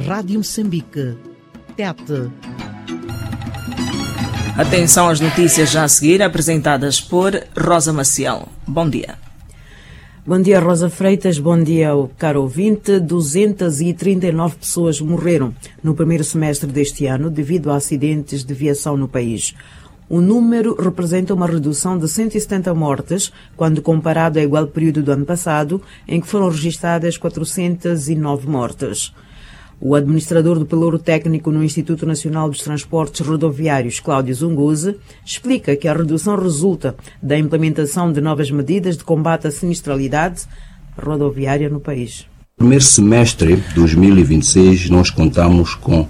Rádio Moçambique. TET. Atenção às notícias já a seguir, apresentadas por Rosa Maciel. Bom dia. Bom dia, Rosa Freitas. Bom dia, caro ouvinte. 239 pessoas morreram no primeiro semestre deste ano devido a acidentes de viação no país. O número representa uma redução de 170 mortes quando comparado ao igual período do ano passado, em que foram registradas 409 mortes. O administrador do pelouro técnico no Instituto Nacional dos Transportes Rodoviários, Cláudio Zunguzi, explica que a redução resulta da implementação de novas medidas de combate à sinistralidade rodoviária no país. No primeiro semestre de 2026, nós contamos com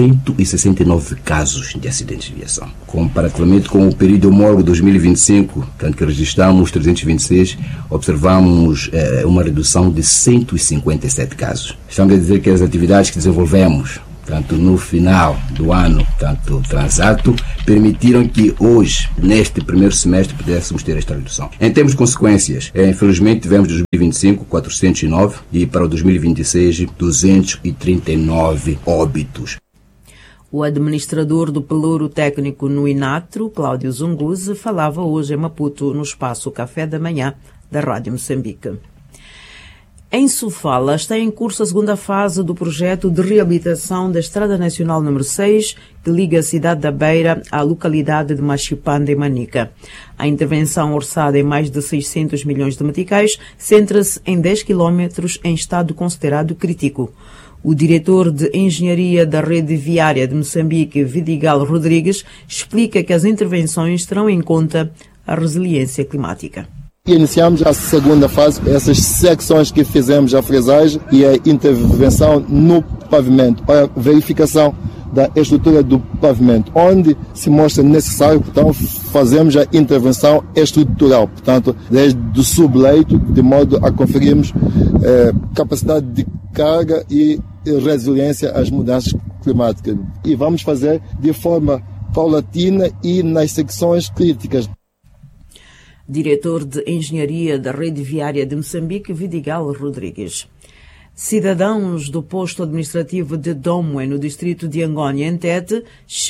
169 casos de acidentes de viação. Comparativamente com o período homólogo 2025, tanto que registramos 326, observamos uma redução de 157 casos. Estamos a dizer que as atividades que desenvolvemos, tanto no final do ano, tanto transato, permitiram que hoje, neste primeiro semestre, pudéssemos ter esta redução. Em termos de consequências, infelizmente tivemos em 2025 409 e para o 2026 239 óbitos. O administrador do pelouro técnico no INATRO, Cláudio Zunguzi, falava hoje em Maputo, no espaço Café da Manhã da Rádio Moçambique. Em Sofala está em curso a segunda fase do projeto de reabilitação da Estrada Nacional número 6, que liga a cidade da Beira à localidade de Machipanda e Manica. A intervenção, orçada em mais de 600 milhões de meticais, centra-se em 10 quilómetros em estado considerado crítico. O diretor de Engenharia da Rede Viária de Moçambique, Vidigal Rodrigues, explica que as intervenções terão em conta a resiliência climática. Iniciamos a segunda fase, essas secções que fizemos a fresagem e a intervenção no pavimento, a verificação da estrutura do pavimento, onde se mostra necessário, portanto, fazemos a intervenção estrutural, portanto, desde o subleito, de modo a conferirmos capacidade de carga e resiliência às mudanças climáticas. E vamos fazer de forma paulatina e nas secções críticas. Diretor de Engenharia da Rede Viária de Moçambique, Vidigal Rodrigues. Cidadãos do posto administrativo de Domwe, no distrito de Angônia, em Tete,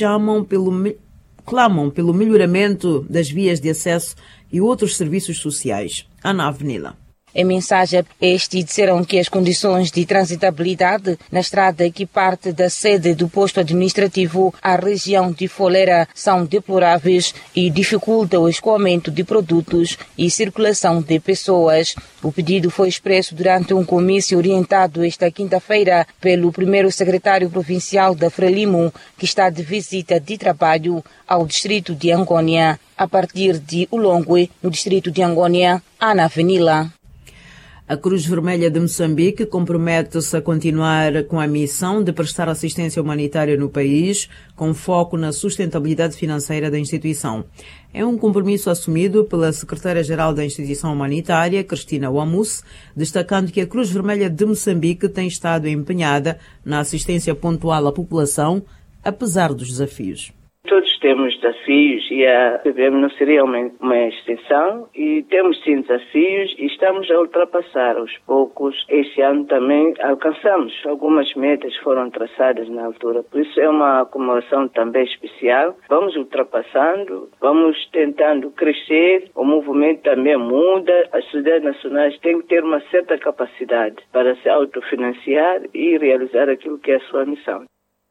clamam pelo melhoramento das vias de acesso e outros serviços sociais. Ana Avenila. Em mensagem, estes disseram que as condições de transitabilidade na estrada que parte da sede do posto administrativo à região de Foleira são deploráveis e dificultam o escoamento de produtos e circulação de pessoas. O pedido foi expresso durante um comício orientado esta quinta-feira pelo primeiro secretário provincial da Frelimo, que está de visita de trabalho ao distrito de Angônia. A partir de Ulongwe, no distrito de Angônia, Ana Avenila. A Cruz Vermelha de Moçambique compromete-se a continuar com a missão de prestar assistência humanitária no país, com foco na sustentabilidade financeira da instituição. É um compromisso assumido pela secretária-geral da instituição humanitária, Cristina Wamus, destacando que a Cruz Vermelha de Moçambique tem estado empenhada na assistência pontual à população, apesar dos desafios. Todos temos desafios e a PBM não seria uma extensão e temos sim desafios e estamos a ultrapassar aos poucos. Este ano também alcançamos algumas metas que foram traçadas na altura, por isso é uma comemoração também especial. Vamos ultrapassando, vamos tentando crescer, o movimento também muda, as sociedades nacionais têm que ter uma certa capacidade para se autofinanciar e realizar aquilo que é a sua missão.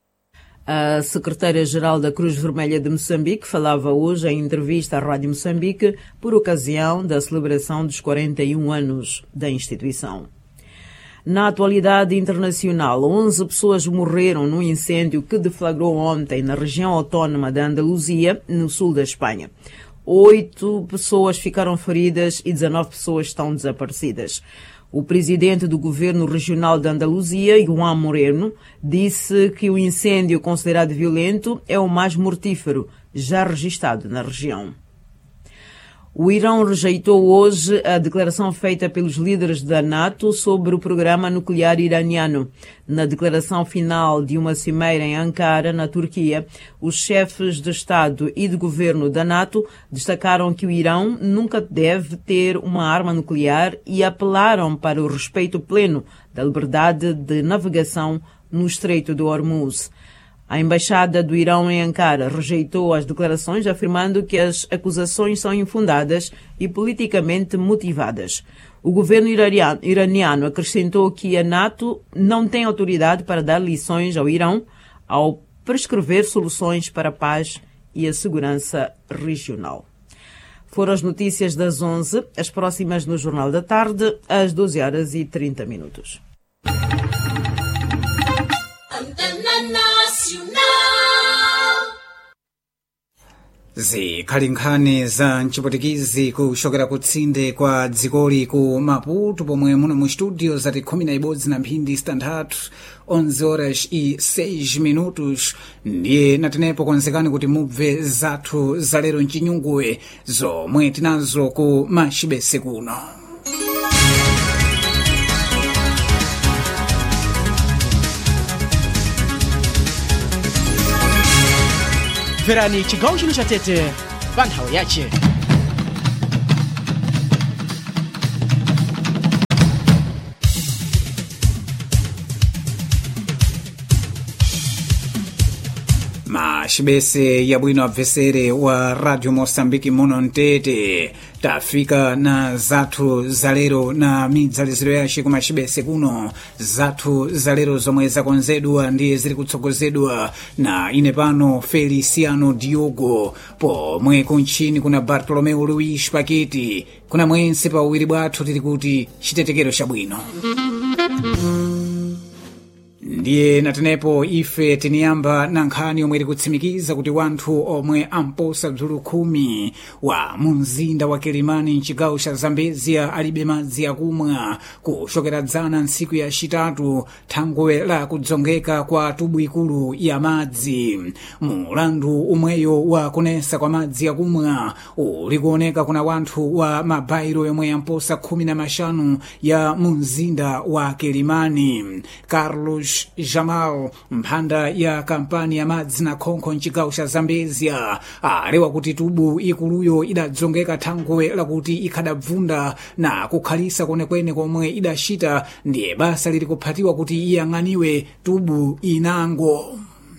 A secretária-geral da Cruz Vermelha de Moçambique falava hoje em entrevista à Rádio Moçambique por ocasião da celebração dos 41 anos da instituição. Na atualidade internacional, 11 pessoas morreram num incêndio que deflagrou ontem na região autónoma da Andaluzia, no sul da Espanha. 8 pessoas ficaram feridas e 19 pessoas estão desaparecidas. O presidente do governo regional da Andaluzia, João Moreno, disse que o incêndio considerado violento é o mais mortífero já registrado na região. O Irão rejeitou hoje a declaração feita pelos líderes da NATO sobre o programa nuclear iraniano. Na declaração final de uma cimeira em Ankara, na Turquia, os chefes de Estado e de governo da NATO destacaram que o Irão nunca deve ter uma arma nuclear e apelaram para o respeito pleno da liberdade de navegação no Estreito de Hormuz. A Embaixada do Irão em Ankara rejeitou as declarações, afirmando que as acusações são infundadas e politicamente motivadas. O governo iraniano acrescentou que a NATO não tem autoridade para dar lições ao Irão ao prescrever soluções para a paz e a segurança regional. Foram as notícias das 11, as próximas no Jornal da Tarde, às 12h30. zikhali nkhani za mchipwitikizi kuchokera kutsinde kwa dzikoli ku Maputo, pomwe muno mu studio zati 11:06 11h06 ndiye natenepo konzekani kuti mubve zathu za lero mchinyunguwe zomwe tinazo ku Machibese kuno. Verani chigawo chino cha Tete pa nthawi yace. Machibese yabwino abvesere wa Radio Mosambiki muno mtete. Tafika na zathu zalero na midzaliziro yace ku Machibese kuno. Zathu zalero zomwe zakonzedwa ndiye ziri kutsogozedwa na ine pano Feliciano Diogo, pomwe kunchini kuna Bartolomeu Luis Pakiti, kuna mwense pa uwiri bwathu tiri kuti chitetekero chabwino. Ndiye natenepo ife tiniyamba na nkhani omwe tikutsimikiza kuti wanthu omwe amposa bzulu 10 wa mumzinda wa Kilimani mchigawo cha Zambezia alibe madzi akumwa kuchokera dzana ntsiku ya chitatu thangwe la kudzongeka kwa tubu ikulu ya madzi. Mulandu umweyo wa kunesa kwa madzi akumwa uli kuoneka kuna wanthu wa mabairo yomwe amposa 15 ya mumzinda wa Kilimani. Carlos Jamal, mphanda ya kampani ya madzi na khonkho mchigawo cha Zambezia, alewa kuti tubu ikuluyo idadzongeka thangwe lakuti ikhadabvunda na kukhalisa kwenekwene komwe idachita, ndiye basa liri kuphatiwa kuti iyang'aniwe tubu inango.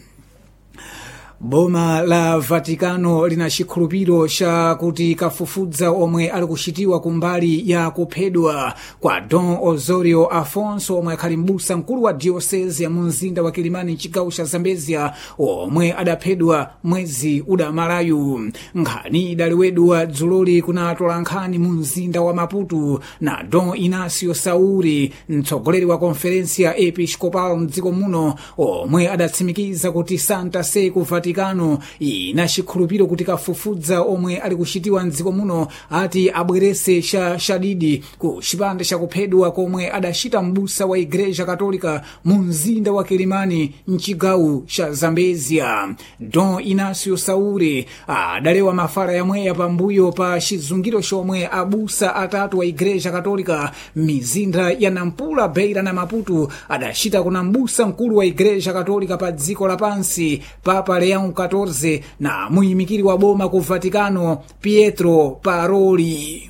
Boma la Vatikano lina chikhulupiro cha kuti kafufudza omwe ali kuchitiwa kumbali ya kuphedwa kwa Don Osorio Afonso omwe akhali mbusa mkulu wa diocese ya mumzinda wa Kilimani mchigawo cha Zambezia omwe adaphedwa mwezi udamalayu. Nkhani idaliwedwa dzuloli kunatola nkhani mumzinda wa Maputo na Don Inacio Sauri, mtsogoleri wa konferensi ya Episcopal mdziko muno, omwe adatsimikiza kuti Santa Sé ku Vatikano ina chikhulupiro kuti kafufudza omwe ali kuchitiwa mdziko muno ati abwerese shadidi ku chipande chakuphedwa komwe adachita mbusa wa Igreja Katolika mu mzinda wa Kilimani mchigawo cha Zambezia. Don Inacio Sauri adalewa mafala yamweya pambuyo pa chizungiro chomwe abusa atatu wa Igreja Katolika mizinda ya Nampula, Beira na Maputo adachita kuna mbusa mkulu wa Igreja Katolika pa dziko lapansi Papa Leão 14 na muimikiri wa boma ku Vatikano Pietro Paroli.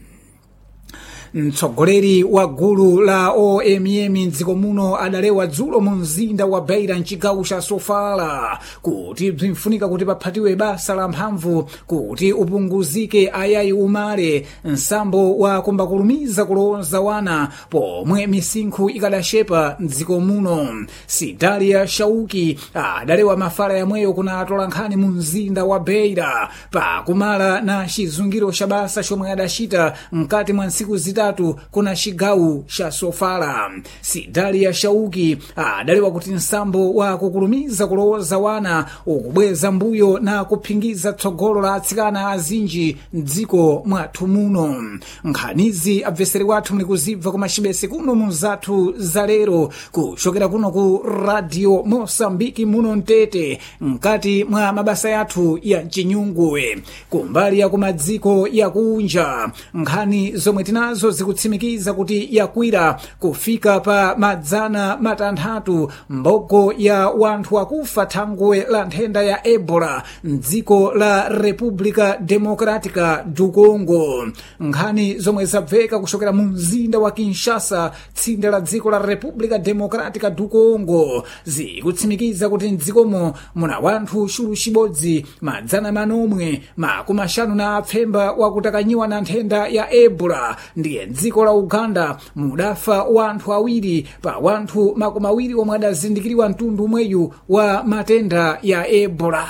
Mtsogoleri wa gulu la OMM mdziko muno adalewa dzulo mu mzinda wa Beira mchigawo cha Sofala kuti bzimfunika kuti paphatiwe basa la mphamvu kuti upunguzike ayayi umale nsambo wa kumbakulumiza kulonza wana pomwe misinkhu ikadashepa mdziko muno. Sidalia Shauki adalewa mafala yamweyo kuna atola nkhani mu mzinda wa Beira pa kumala na chizungiro cha basa chomwe adachita mkati mwa ntsiku zitatu kuna chigawo cha Sofala. Sidalia Shauki adalewa kuti nsambo wa kukulumiza kuloza wana ukubweza mbuyo na kuphingiza tsogolo la atsikana azinji mdziko mwathu muno. Nkhanizi abveseri wathu muli kuzibva ku Machibese kuno mu zathu zalero kuchokera kuno ku Radio Mosambiki muno mtete mkati mwa mabasa yathu ya mchinyunguwe. Kumbali ya kumadziko ya kunja nkhani zomwe tinazo zikutsimikiza kuti yakwira kufika pa mazana matanthatu mbogo ya wanthu akufa thangwe la nthenda ya Ebola mdziko la República Democrática do Congo. Nkhani zomwe zabveka kuchokera mu mzinda wa Kinshasa, tsinde la dziko la República Democrática do Congo, zikutsimikiza kuti mdzikomo muna wanthu xulu xibodzi madzana manomwe makumashanu na apfemba wakutakanyiwa na nthenda ya Ebola. Ndiye dziko la Uganda mudafa wanthu awiri pa wanthu makumi awiri omwe adazindikiriwa mtundu umweyu wa matenda ya Ebola.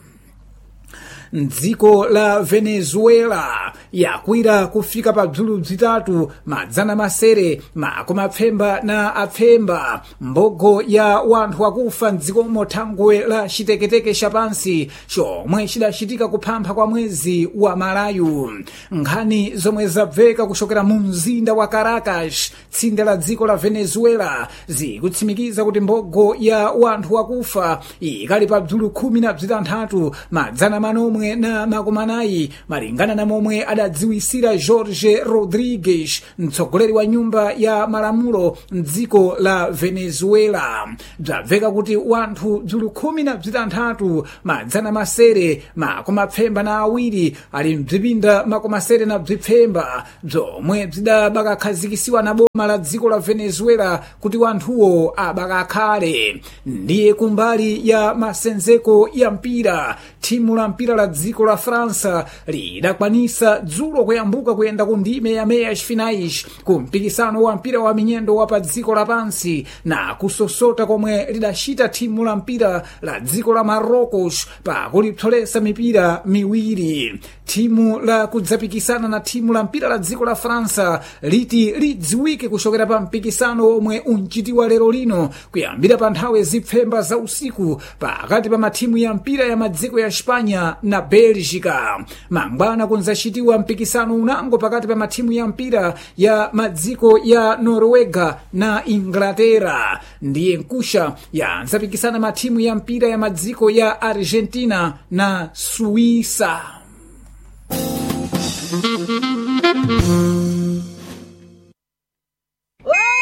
Dziko la Venezuela yakwira kufika pa bzulu bzitatu madzana masere makumapfemba na apfemba mbogo ya wanthu akufa mdzikomo thangwe la chiteketeke chapansi chomwe chidachitika kuphampha kwa mwezi wa Malayu. Nkhani zomwe zabveka kuchokera mu mzinda wa Caracas, tsinde la dziko la Venezuela, zikutsimikiza kuti mbogo ya wanthu akufa ikali pa bzulu 16 madzana manomwe na makumanayi malingana na momwe adadziwisira Jorge Rodrigues, mtsogoleri wa nyumba ya malamulo mdziko la Venezuela. Bzabveka kuti wanthu bzulu 16 madzana masere makumapfemba na awiri ali mbzipinda makumasere na bzipfemba bzomwe bzidabakakhazikisiwa na boma la dziko la Venezuela kuti wanthuwo abakakhale. Ndiye kumbali ya masenzeko ya mpira, thimu la mpira la dziko la Fransa lidakwanisa dzulo kuyambuka kuyenda ku ndime ya meias finais ku mpikisano wa mpira wa minyendo wa pa dziko lapansi na kusosota komwe lidachita thimu la mpira la dziko la Marrocos pa kulipsolesa mipira miwiri. Thimu la kudzapikisana na thimu la mpira la dziko la Fransa liti lidziwike kuchokera pa mpikisano omwe unchitiwa lero lino kuyambira pa nthawi zipfemba za usiku pakati pa mathimu ya mpira ya madziko ya Espanya na Belgica. Mangwana kunzachitiwa mpikisano unango pakati pa mathimu ya mpira ya madziko ya Norwega na Inglaterra. Ndiye nkusha yanzapikisana mathimu ya mpira ya madziko ya Argentina na Suisa.